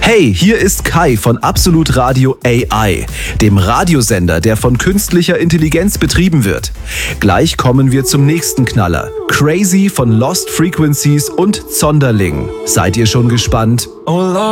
Hey, hier ist Kai von Absolut Radio AI, dem Radiosender, der von künstlicher Intelligenz betrieben wird. Gleich kommen wir zum nächsten Knaller. Crazy von Lost Frequencies und Zonderling. Seid ihr schon gespannt?